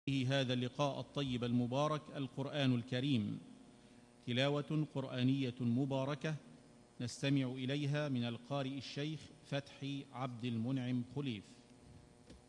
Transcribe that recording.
هذا اللقاء الطيب المبارك القرآن الكريم، تلاوة قرآنية مباركة نستمع إليها من القارئ الشيخ فتحي عبد المنعم خليف.